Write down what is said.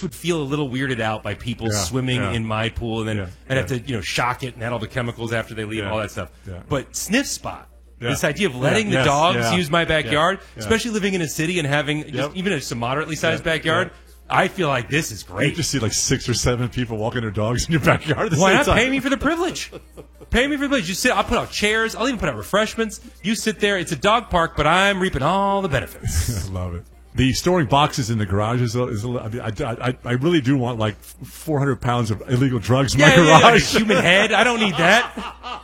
just would feel a little weirded out by people swimming in my pool, and then I'd have to shock it and add all the chemicals after they leave and all that stuff. Yeah. But Sniff Spot. Yeah. This idea of letting the dogs use my backyard, especially living in a city and having just even a moderately sized backyard, I feel like this is great. You just see like 6 or 7 people walking their dogs in your backyard at the Why same not time? pay me for the privilege? Pay me for the privilege. You sit. I'll put out chairs. I'll even put out refreshments. You sit there. It's a dog park, but I'm reaping all the benefits. I love it. The storing boxes in the garage is I really do want like 400 pounds of illegal drugs in my garage. Yeah, human head. I don't need that.